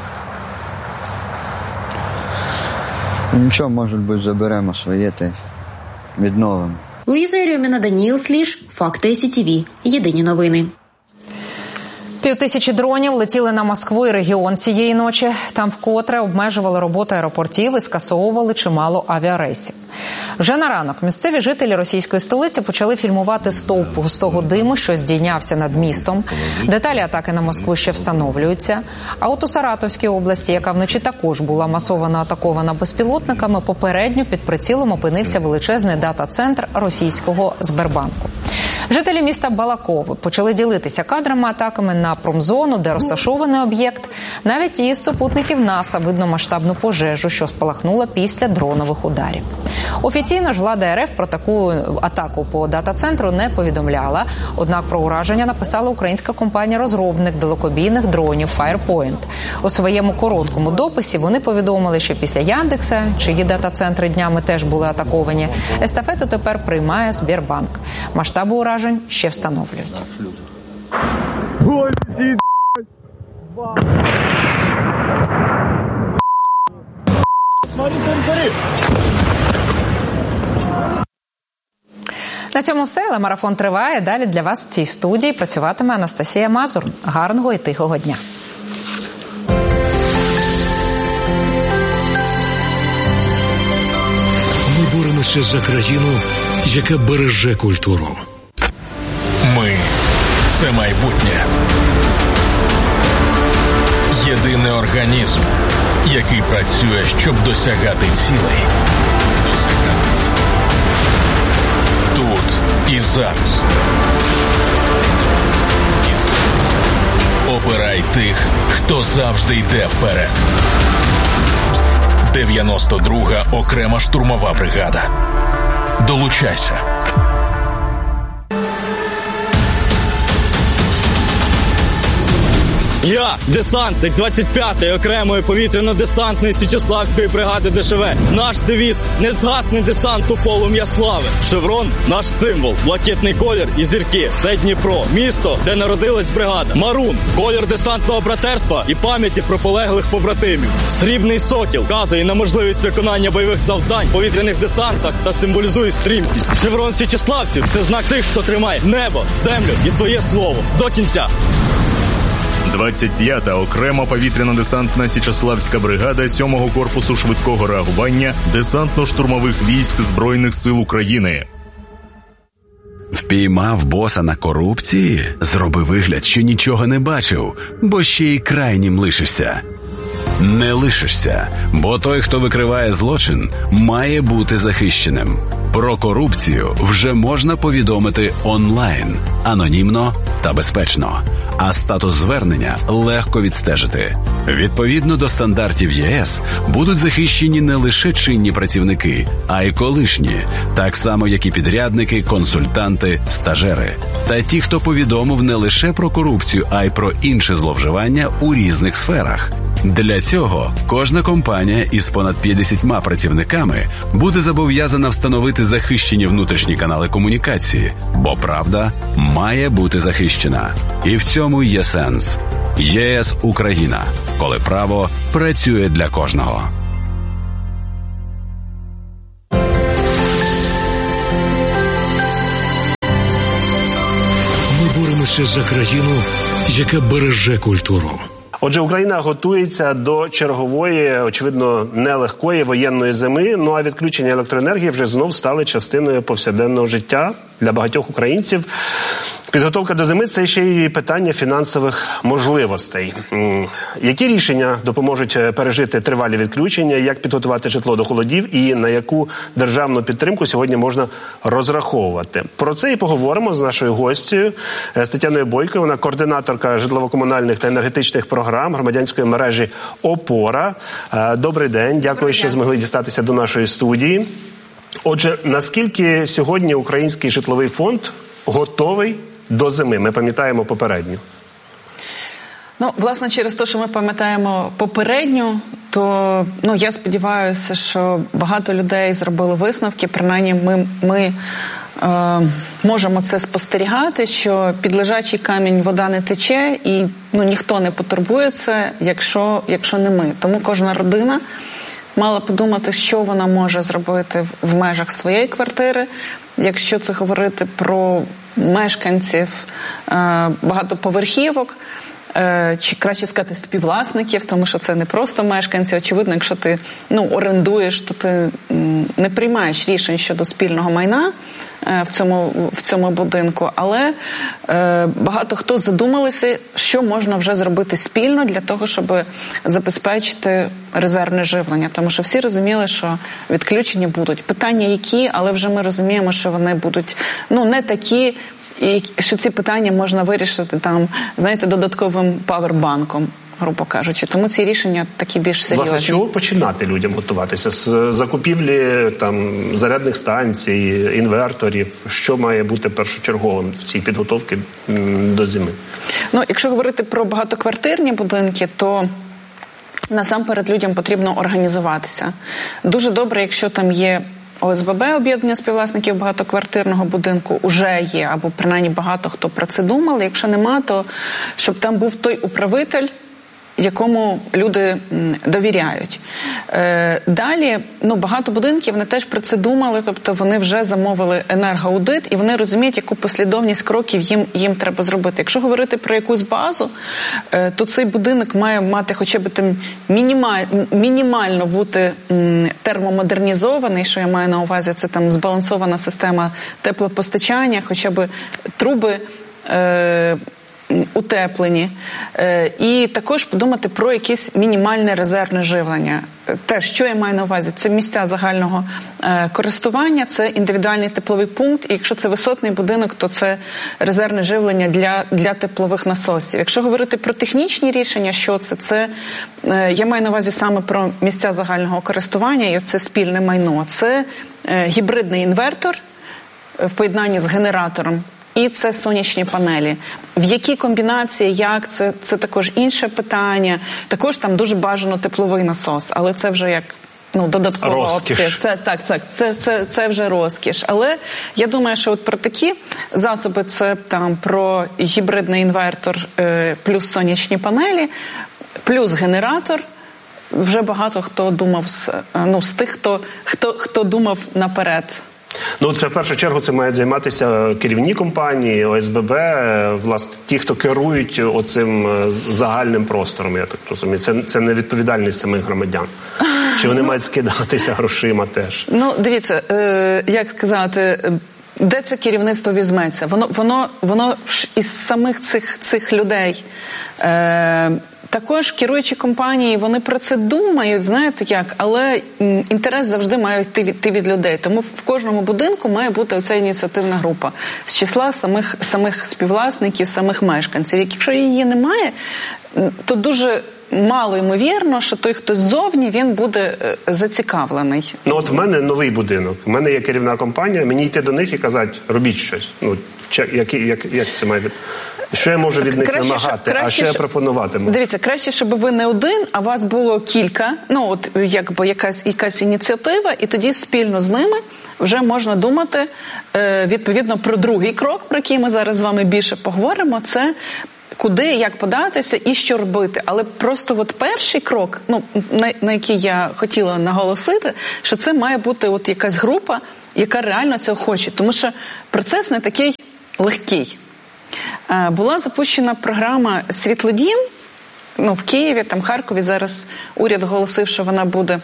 Нічого, може бути, заберемо своє та відновимо. Луїза Єрьоміна, Даніїл Сліж, Факти Сі Ті Ві. Єдині новини. Півтисячі дронів летіли на Москву і регіон цієї ночі. Там вкотре обмежували роботу аеропортів і скасовували чимало авіарейсів. Вже на ранок місцеві жителі російської столиці почали фільмувати стовп густого диму, що здійнявся над містом. Деталі атаки на Москву ще встановлюються. А от у Саратовській області, яка вночі також була масово атакована безпілотниками, попередньо під прицілом опинився величезний дата-центр російського Сбербанку. Жителі міста Балаково почали ділитися кадрами атаками на промзону, де розташований об'єкт. Навіть із супутників НАСА видно масштабну пожежу, що спалахнула після дронових ударів. Офіційно ж влада РФ про таку атаку по дата-центру не повідомляла. Однак про ураження написала українська компанія-розробник далекобійних дронів Firepoint. У своєму короткому дописі вони повідомили, що після Яндекса, чиї дата-центри днями теж були атаковані, естафету тепер приймає Сбербанк. Масштаби уражень ще встановлюють. Смотри, смотри, смотри. На цьому все, але марафон триває. Далі для вас в цій студії працюватиме Анастасія Мазур. Гарного і тихого дня. Ми боремося за країну, яка береже культуру. Ми – це майбутнє. Єдиний організм, який працює, щоб досягати цілей. Досягати цілей. Тут і зараз. Обирай тих, хто завжди йде вперед. дев'яносто друга окрема штурмова бригада. Долучайся. Я, десантник двадцять п'ятої окремої повітряно-десантної Січеславської бригади Де Ше Ве. Наш девіз – незгасний десант у полум'я слави. Шеврон – наш символ, блакитний колір і зірки. Це Дніпро, місто, де народилась бригада. Марун – колір десантного братерства і пам'яті про полеглих побратимів. Срібний сокіл вказує на можливість виконання бойових завдань в повітряних десантах та символізує стрімкість. Шеврон січеславців – це знак тих, хто тримає небо, землю і своє слово. До кінця. двадцять п'ята окрема повітряно-десантна Січеславська бригада сьомого корпусу швидкого реагування десантно-штурмових військ Збройних сил України. Впіймав боса на корупції? Зроби вигляд, що нічого не бачив, бо ще й крайнім лишишся. Не лишишся, бо той, хто викриває злочин, має бути захищеним. Про корупцію вже можна повідомити онлайн, анонімно та безпечно, а статус звернення легко відстежити. Відповідно до стандартів Є Ес будуть захищені не лише чинні працівники, а й колишні, так само як і підрядники, консультанти, стажери. Та ті, хто повідомив не лише про корупцію, а й про інше зловживання у різних сферах. Для цього кожна компанія із понад п'ятдесятьма працівниками буде зобов'язана встановити захищені внутрішні канали комунікації, бо правда має бути захищена. І в цьому є сенс. Є Ес Україна, коли право працює для кожного. Ми боремося за країну, яка береже культуру. Отже, Україна готується до чергової, очевидно, нелегкої воєнної зими, ну а відключення електроенергії вже знов стали частиною повсякденного життя для багатьох українців. Підготовка до зими – це ще й питання фінансових можливостей. Які рішення допоможуть пережити тривалі відключення, як підготувати житло до холодів і на яку державну підтримку сьогодні можна розраховувати? Про це і поговоримо з нашою гостею з Тетяною Бойко. Вона координаторка житлово-комунальних та енергетичних програм громадянської мережі «Опора». Добрий день, дякую, що змогли дістатися до нашої студії. Отже, наскільки сьогодні український житловий фонд готовий до зими? Ми пам'ятаємо попередню. Ну, власне, через те, що ми пам'ятаємо попередню, то, ну, я сподіваюся, що багато людей зробили висновки, принаймні ми, ми е, можемо це спостерігати, що під лежачий камінь вода не тече і, ну, ніхто не потурбується, якщо, якщо не ми. Тому кожна родина мала подумати, що вона може зробити в межах своєї квартири. Якщо це говорити про мешканців е, багатоповерхівок, е, чи краще сказати співвласників, тому що це не просто мешканці. Очевидно, якщо ти, ну, орендуєш, то ти м, не приймаєш рішень щодо спільного майна е, в цьому, в цьому будинку. Але е, багато хто задумалися, що можна вже зробити спільно для того, щоб забезпечити резервне живлення. Тому що всі розуміли, що відключення будуть. Питання які, але вже ми розуміємо, що вони будуть, ну, не такі, і що ці питання можна вирішити там, знаєте, додатковим павербанком, грубо кажучи. Тому ці рішення такі більш серйозні. Власне, з чого починати людям готуватися? З закупівлі там зарядних станцій, інверторів? Що має бути першочерговим в цій підготовці до зими? Ну, якщо говорити про багатоквартирні будинки, то насамперед людям потрібно організуватися. Дуже добре, якщо там є О С Б Б, об'єднання співвласників багатоквартирного будинку, уже є, або принаймні багато хто про це думали. Якщо нема, то щоб там був той управитель, якому люди довіряють. Е, далі, ну, багато будинків, вони теж про це думали, тобто вони вже замовили енергоаудит, і вони розуміють, яку послідовність кроків їм, їм треба зробити. Якщо говорити про якусь базу, е, то цей будинок має мати хоча б там мінімаль, мінімально бути м, термомодернізований, що я маю на увазі, це там збалансована система теплопостачання, хоча б труби е, утеплені. І також подумати про якесь мінімальне резервне живлення. Те, що я маю на увазі, це місця загального користування, це індивідуальний тепловий пункт, і якщо це висотний будинок, то це резервне живлення для, для теплових насосів. Якщо говорити про технічні рішення, що це? Це, я маю на увазі саме про місця загального користування, і це спільне майно. Це гібридний інвертор в поєднанні з генератором і це сонячні панелі. В якій комбінації, як, це, це також інше питання. Також там дуже бажано тепловий насос, але це вже як ну, додаткова розкіш. опція. Це, так, так, це, це, це вже розкіш. Але я думаю, що от про такі засоби, це там про гібридний інвертор е, плюс сонячні панелі, плюс генератор, вже багато хто думав, з, ну, з тих, хто, хто, хто думав наперед. Ну, це в першу чергу це мають займатися керівні компанії, О С Б Б, власне, ті, хто керують оцим загальним простором, я так розумію. Це, це не відповідальність самих громадян. Чи вони мають скидатися грошима теж? Ну, дивіться, е, як сказати, де це керівництво візьметься? Воно, воно, воно ж із самих цих, цих людей. Е, Також керуючі компанії, вони про це думають, знаєте як, але інтерес завжди має йти від, йти від людей. Тому в кожному будинку має бути оця ініціативна група з числа самих, самих співвласників, самих мешканців. Якщо її немає, то дуже мало ймовірно, що той, хто ззовні, він буде зацікавлений. Ну от в мене новий будинок, в мене є керівна компанія, мені йти до них і казати, робіть щось. Ну, як, як, як це має бути? Що я можу від них краще, вимагати, краще, а що я пропонуватиму? Дивіться, краще, щоб ви не один, а вас було кілька, ну от якби якась, якась ініціатива, і тоді спільно з ними вже можна думати е, відповідно про другий крок, про який ми зараз з вами більше поговоримо, це куди, як податися і що робити. Але просто от перший крок, ну, на, на який я хотіла наголосити, що це має бути от якась група, яка реально цього хоче. Тому що процес не такий легкий. Була запущена програма «Світлодім», ну, в Києві, там, Харкові. Зараз уряд оголосив, що вона буде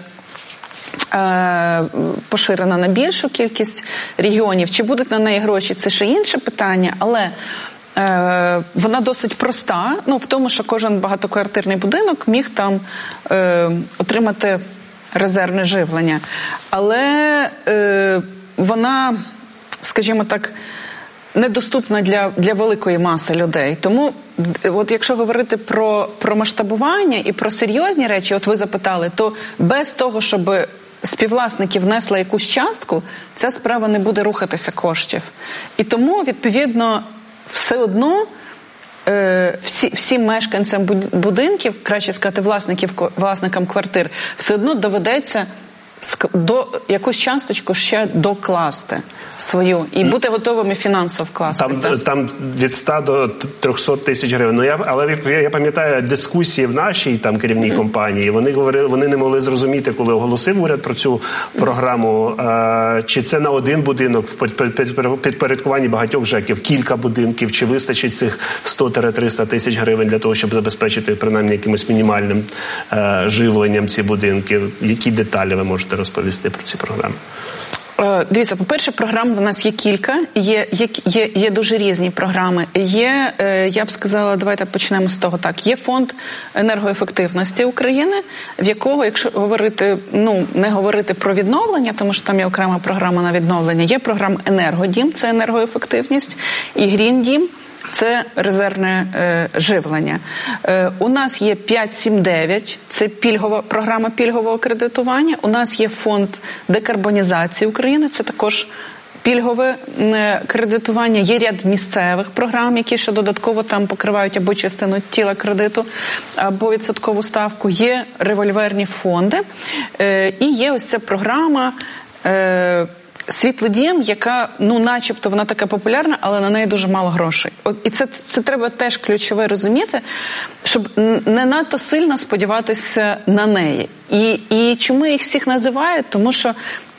е, поширена на більшу кількість регіонів. Чи будуть на неї гроші, це ще інше питання, але е, вона досить проста, ну, в тому, що кожен багатоквартирний будинок міг там е, отримати резервне живлення. Але е, вона, скажімо так, недоступна для, для великої маси людей. Тому, от якщо говорити про, про масштабування і про серйозні речі, от ви запитали, то без того, щоб співвласники внесли якусь частку, ця справа не буде рухатися коштів. І тому, відповідно, все одно е, всі, всім мешканцям будинків, краще сказати, власників, власникам квартир, все одно доведеться до якусь часточку ще докласти свою і бути готовими фінансово вкластися. Там, там від ста до трьохсот тисяч гривень. Ну, я, але я, я пам'ятаю дискусії в нашій там керівній mm-hmm. компанії. Вони говорили, вони не могли зрозуміти, коли оголосив уряд про цю програму, а, чи це на один будинок в підпорядкуванні багатьох ЖЕКів, кілька будинків, чи вистачить цих сто-триста тисяч гривень для того, щоб забезпечити принаймні якимось мінімальним а, живленням ці будинки. Які деталі ви можете розповісти про ці програми? Дивіться, по-перше, програм в нас є кілька, є, є, є, є дуже різні програми. Є, я б сказала, давайте почнемо з того так, є фонд енергоефективності України, в якого, якщо говорити, ну, не говорити про відновлення, тому що там є окрема програма на відновлення, є програма «Енергодім», це енергоефективність, і «Грін-дім», це резервне е, живлення. Е, у нас є п'ять сім дев'ять, це пільгова, програма пільгового кредитування. У нас є фонд декарбонізації України, це також пільгове е, кредитування. Є ряд місцевих програм, які ще додатково там покривають або частину тіла кредиту, або відсоткову ставку. Є револьверні фонди. Е, і є ось ця програма е, «Світлодім», яка, ну, начебто, вона така популярна, але на неї дуже мало грошей. От, і це, це треба теж ключове розуміти, щоб не надто сильно сподіватися на неї. І, і чому їх всіх називають? Тому що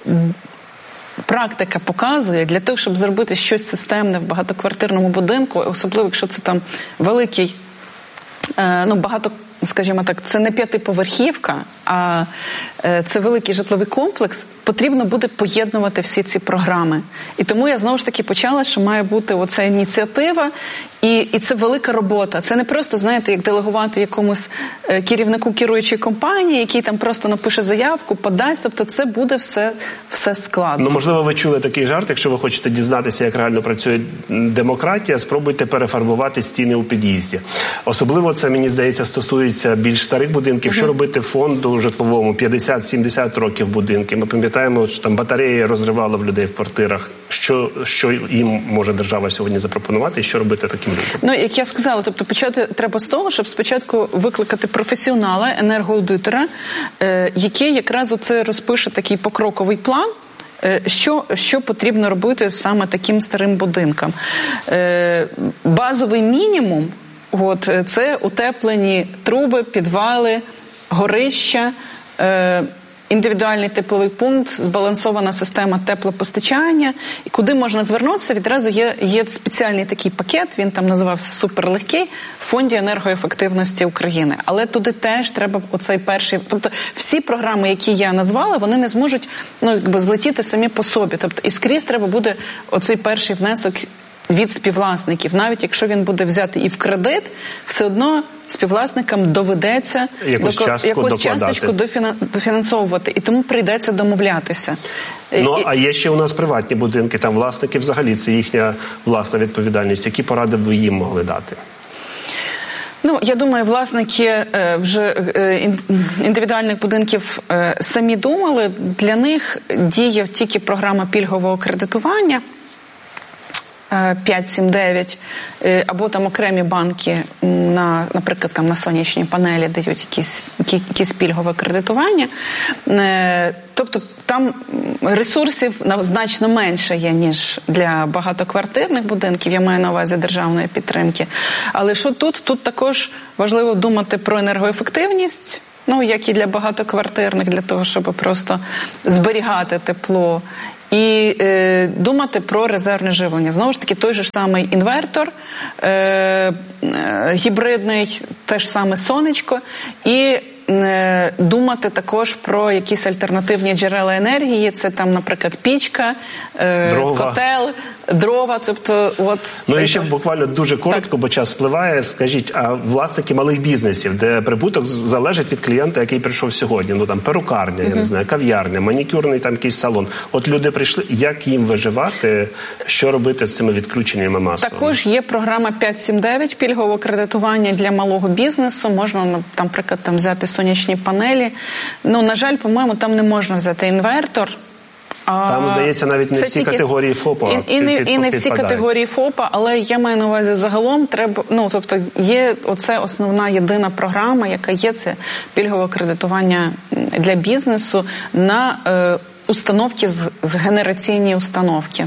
практика показує, для того, щоб зробити щось системне в багатоквартирному будинку, особливо, якщо це там великий, е, ну, багато, скажімо так, це не п'ятиповерхівка, а це великий житловий комплекс, потрібно буде поєднувати всі ці програми. І тому я знову ж таки почала, що має бути оця ініціатива, і, і це велика робота. Це не просто, знаєте, як делегувати якомусь керівнику керуючої компанії, який там просто напише заявку, подасть, тобто це буде все, все складно. Ну, можливо, ви чули такий жарт, якщо ви хочете дізнатися, як реально працює демократія, спробуйте перефарбувати стіни у під'їзді. Особливо це, мені здається, стосується більш старих будинків. Uh-huh. Що робити фонду будинку житловому п'ятдесят-сімдесят років будинки. Ми пам'ятаємо, що там батареї розривало в людей в квартирах. Що, що їм може держава сьогодні запропонувати і що робити таким людям? Ну, як я сказала, тобто почати треба з того, щоб спочатку викликати професіонала, енергоаудитора, е, який якраз оце розпише такий покроковий план, Що, що потрібно робити саме таким старим будинкам? Е, базовий мінімум от, це утеплені труби, підвали, горища, е, індивідуальний тепловий пункт, збалансована система теплопостачання. І куди можна звернутися, відразу є, є спеціальний такий пакет, він там називався «Суперлегкий», в Фонді енергоефективності України. Але туди теж треба оцей перший... Тобто всі програми, які я назвала, вони не зможуть ну, якби, злетіти самі по собі. Тобто і скрізь треба буде оцей перший внесок від співвласників. Навіть якщо він буде взятий і в кредит, все одно співвласникам доведеться якусь, до, частку, якусь часточку дофінансовувати. І тому прийдеться домовлятися. Ну, і... а є ще у нас приватні будинки, там власники взагалі, це їхня власна відповідальність. Які поради б ви їм могли дати? Ну, я думаю, власники е, вже е, індивідуальних будинків е, самі думали. Для них діє тільки програма пільгового кредитування п'ять сім дев'ять, або там окремі банки, на, наприклад, там на сонячні панелі дають якісь, якісь пільгове кредитування. Тобто там ресурсів значно менше є, ніж для багатоквартирних будинків, я маю на увазі державної підтримки. Але що тут? Тут також важливо думати про енергоефективність, ну, як і для багатоквартирних, для того, щоб просто зберігати тепло. І е, думати про резервне живлення. Знову ж таки, той же самий інвертор, е, е, гібридний, те ж саме сонечко. І е, думати також про якісь альтернативні джерела енергії. Це там, наприклад, пічка, е, котел, дрова. Тобто, от, ну і ще буквально дуже коротко, так. Бо час спливає. Скажіть, а власники малих бізнесів, де прибуток залежить від клієнта, який прийшов сьогодні? Ну там перукарня, uh-huh. я не знаю, кав'ярня, манікюрний там якийсь салон. От люди прийшли, як їм виживати, що робити з цими відключеннями масовими? Також є програма п'ять сім дев'ять, пільгове кредитування для малого бізнесу. Можна, наприклад, там взяти сонячні панелі. Ну, на жаль, по-моєму, там не можна взяти інвертор. Там, здається, навіть не всі тільки... категорії ФОПа. І, і, не, і не всі категорії ФОПа, але я маю на увазі загалом треба, ну, тобто є оце основна єдина програма, яка є, це пільгове кредитування для бізнесу на е, установки, з, з генераційні установки.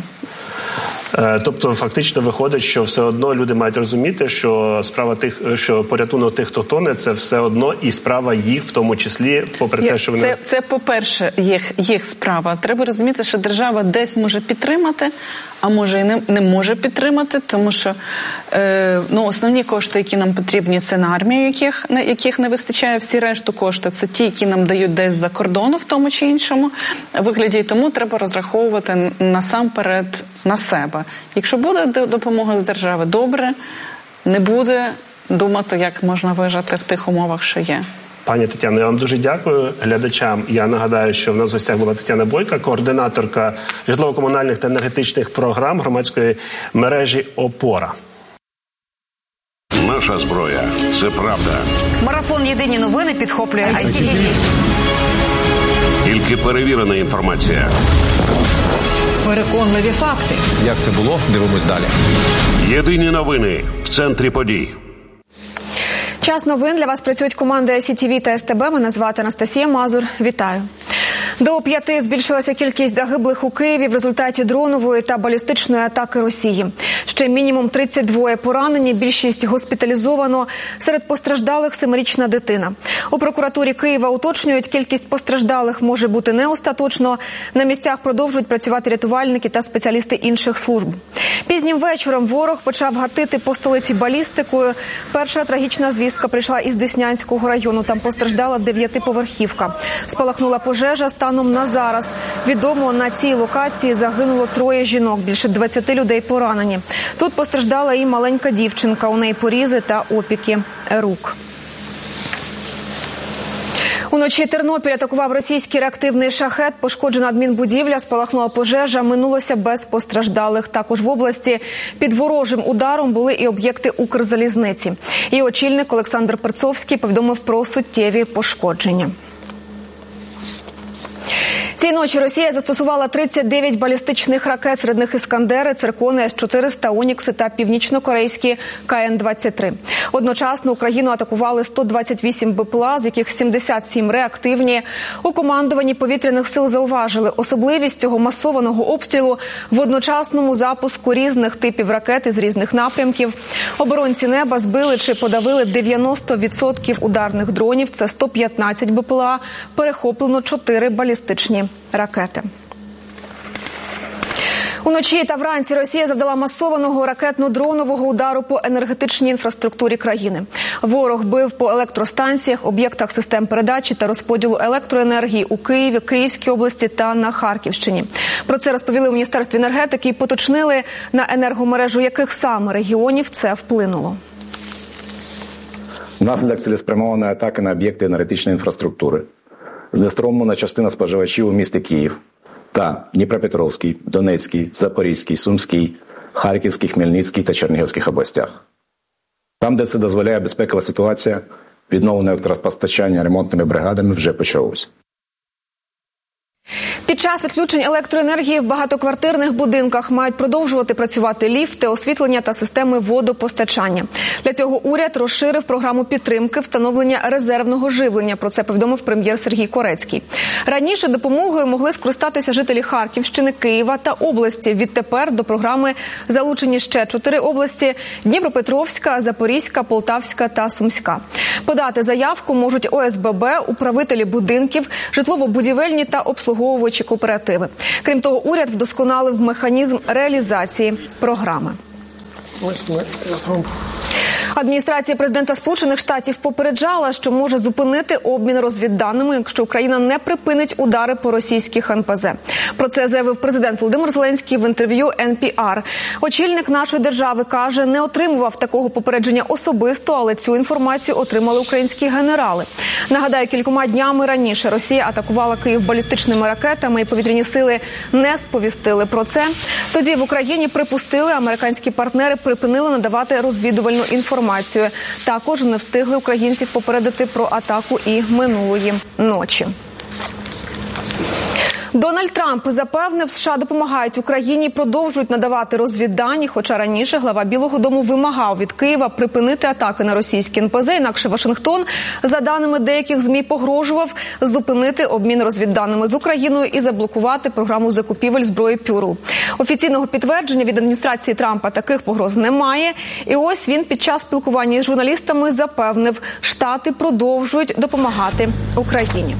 Тобто, фактично виходить, що все одно люди мають розуміти, що справа тих, що порятунок тих, хто тоне, це все одно і справа їх, в тому числі, попри Є, те, що вони... Це, це по-перше, їх, їх справа. Треба розуміти, що держава десь може підтримати, а може і не, не може підтримати, тому що е, ну, основні кошти, які нам потрібні, це на армію, яких, яких не вистачає, всі решту кошти, це ті, які нам дають десь за кордону в тому чи іншому вигляді, і тому треба розраховувати насамперед на себе. Якщо буде допомога з держави, добре, не буде, думати, як можна вижити в тих умовах, що є. Пані Тетяно, я вам дуже дякую. Глядачам я нагадаю, що в нас в гостях була Тетяна Бойка, координаторка житлово-комунальних та енергетичних програм громадської мережі «Опора». Наша зброя – це правда. Марафон «Єдині новини» підхоплює ай сі ті ві. Тільки перевірена інформація. Переконливі факти. Як це було? Дивимось далі. Єдині новини в центрі подій. Час новин. Для вас працюють команди ай сі ті ві та ес те бе. Мене звати Анастасія Мазур. Вітаю. До п'яти збільшилася кількість загиблих у Києві в результаті дронової та балістичної атаки Росії. Ще мінімум тридцять два поранені, більшість госпіталізовано. Серед постраждалих семирічна дитина. У прокуратурі Києва уточнюють, кількість постраждалих може бути не остаточно. На місцях продовжують працювати рятувальники та спеціалісти інших служб. Пізнім вечором ворог почав гатити по столиці балістикою. Перша трагічна звістка прийшла із Деснянського району. Там постраждала дев'ятиповерхівка. Спалахнула пожежа. Станом на зараз відомо, на цій локації загинуло троє жінок, більше двадцяти людей поранені. Тут постраждала і маленька дівчинка, у неї порізи та опіки рук. Уночі Тернопіль атакував російський реактивний шахет, пошкоджена адмінбудівля, спалахнула пожежа, минулося без постраждалих. Також в області під ворожим ударом були і об'єкти Укрзалізниці. І очільник Олександр Перцовський повідомив про суттєві пошкодження. Цієї ночі Росія застосувала тридцять дев'ять балістичних ракет, серед них «Іскандери», «Циркони», С чотириста, «Онікси» та північно-корейські К Н двадцять три. Одночасно Україну атакували сто двадцять вісім Б П Л А, з яких сімдесят сім реактивні. У командуванні повітряних сил зауважили особливість цього масованого обстрілу в одночасному запуску різних типів ракет із різних напрямків. Оборонці неба збили чи подавили дев'яносто відсотків ударних дронів, це сто п'ятнадцять Б П Л А, перехоплено чотири балістичні ракети. Уночі та вранці Росія завдала масованого ракетно-дронового удару по енергетичній інфраструктурі країни. Ворог бив по електростанціях, об'єктах систем передачі та розподілу електроенергії у Києві, Київській області та на Харківщині. Про це розповіли у Міністерстві енергетики і поточнили, на енергомережу яких саме регіонів це вплинуло. Внаслідок цілеспрямованої атаки на об'єкти енергетичної інфраструктури знеструмлена частина споживачів у місті Київ та Дніпропетровській, Донецькій, Запорізькій, Сумській, Харківській, Хмельницькій та Чернігівській областях. Там, де це дозволяє безпекова ситуація, відновлення електропостачання ремонтними бригадами вже почалось. Під час відключень електроенергії в багатоквартирних будинках мають продовжувати працювати ліфти, освітлення та системи водопостачання. Для цього уряд розширив програму підтримки встановлення резервного живлення. Про це повідомив прем'єр Сергій Корецький. Раніше допомогою могли скористатися жителі Харківщини, Києва та області. Відтепер до програми залучені ще чотири області – Дніпропетровська, Запорізька, Полтавська та Сумська. Подати заявку можуть О С Б Б, управителі будинків, житлово-будівельні та обслуговувачі кооперативи. Крім того, уряд вдосконалив механізм реалізації програми. Адміністрація президента Сполучених Штатів попереджала, що може зупинити обмін розвідданими, якщо Україна не припинить удари по російських Н П З. Про це заявив президент Володимир Зеленський в інтерв'ю Ен Пі Ар. Очільник нашої держави, каже, не отримував такого попередження особисто, але цю інформацію отримали українські генерали. Нагадаю, кількома днями раніше Росія атакувала Київ балістичними ракетами і повітряні сили не сповістили про це. Тоді в Україні припустили, американські партнери припинили надавати розвідувальну інформацію. Також не встигли українців попередити про атаку і минулої ночі. Дональд Трамп запевнив, США допомагають Україні і продовжують надавати розвіддані, хоча раніше глава Білого дому вимагав від Києва припинити атаки на російські Ен Пе Зе, інакше Вашингтон, за даними деяких ЗМІ, погрожував зупинити обмін розвідданими з Україною і заблокувати програму закупівель зброї Пюрл. Офіційного підтвердження від адміністрації Трампа таких погроз немає. І ось він під час спілкування із журналістами запевнив, Штати продовжують допомагати Україні.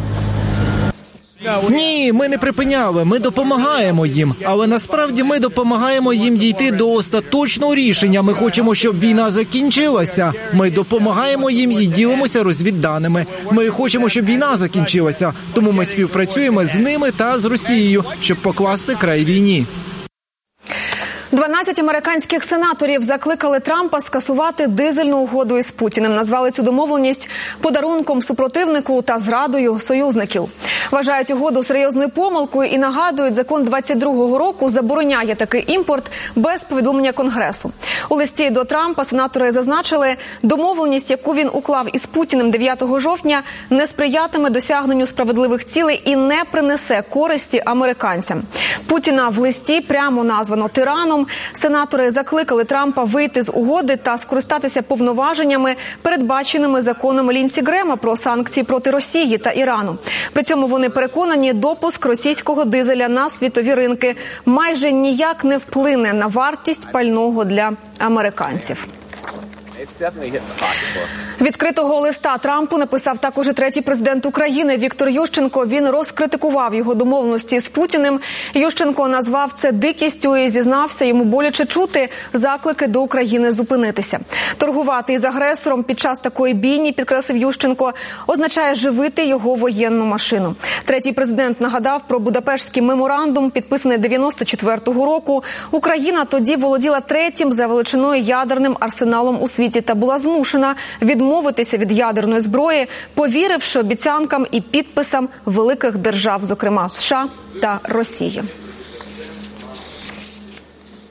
Ні, ми не припиняли, ми допомагаємо їм. Але насправді ми допомагаємо їм дійти до остаточного рішення. Ми хочемо, щоб війна закінчилася. Ми допомагаємо їм і ділимося розвідданими. Ми хочемо, щоб війна закінчилася. Тому ми співпрацюємо з ними та з Росією, щоб покласти край війні. дванадцять американських сенаторів закликали Трампа скасувати дизельну угоду із Путіним. Назвали цю домовленість подарунком супротивнику та зрадою союзників. Вважають угоду серйозною помилкою і нагадують, закон двадцять другого року забороняє такий імпорт без повідомлення Конгресу. У листі до Трампа сенатори зазначили, домовленість, яку він уклав із Путіним дев'ятого жовтня, не сприятиме досягненню справедливих цілей і не принесе користі американцям. Путіна в листі прямо названо тираном. Сенатори закликали Трампа вийти з угоди та скористатися повноваженнями, передбаченими законом Лінсі Грема про санкції проти Росії та Ірану. При цьому вони переконані, допуск російського дизеля на світові ринки майже ніяк не вплине на вартість пального для американців. Відкритого листа Трампу написав також і третій президент України Віктор Ющенко. Він розкритикував його домовленості з Путіним. Ющенко назвав це дикістю і зізнався, йому боляче чути заклики до України зупинитися. Торгувати із агресором під час такої бійні, підкреслив Ющенко, означає живити його воєнну машину. Третій президент нагадав про Будапештський меморандум, підписаний дев'яносто четвертого року. Україна тоді володіла третім за величиною ядерним арсеналом у світі та була змушена відмовитися від ядерної зброї, повіривши обіцянкам і підписам великих держав, зокрема США та Росії.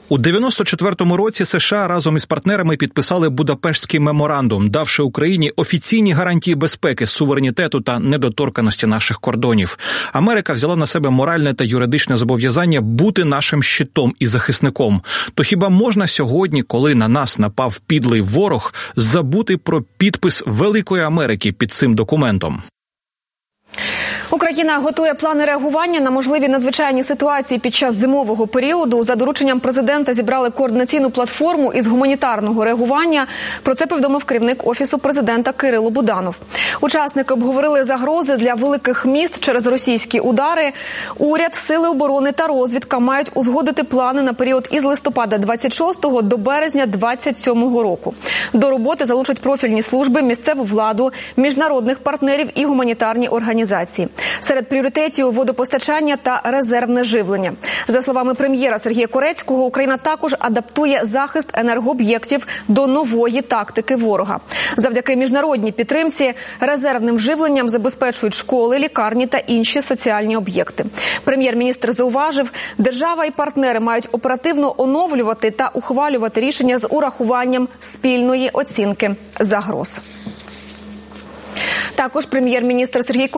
У дев'яносто четвертому році США разом із партнерами підписали Будапештський меморандум, давши Україні офіційні гарантії безпеки, суверенітету та недоторканості наших кордонів. Америка взяла на себе моральне та юридичне зобов'язання бути нашим щитом і захисником. То хіба можна сьогодні, коли на нас напав підлий ворог, забути про підпис Великої Америки під цим документом? Україна готує плани реагування на можливі надзвичайні ситуації під час зимового періоду. За дорученням президента зібрали координаційну платформу із гуманітарного реагування. Про це повідомив керівник Офісу президента Кирило Буданов. Учасники обговорили загрози для великих міст через російські удари. Уряд, сили оборони та розвідка мають узгодити плани на період із листопада двадцять шостого до березня двадцять сьомого року. До роботи залучать профільні служби, місцеву владу, міжнародних партнерів і гуманітарні організації. Серед пріоритетів – водопостачання та резервне живлення. За словами прем'єра Сергія Корецького, Україна також адаптує захист енергооб'єктів до нової тактики ворога. Завдяки міжнародній підтримці резервним живленням забезпечують школи, лікарні та інші соціальні об'єкти. Прем'єр-міністр зауважив, держава і партнери мають оперативно оновлювати та ухвалювати рішення з урахуванням спільної оцінки загроз. Також прем'єр-міністр Сергій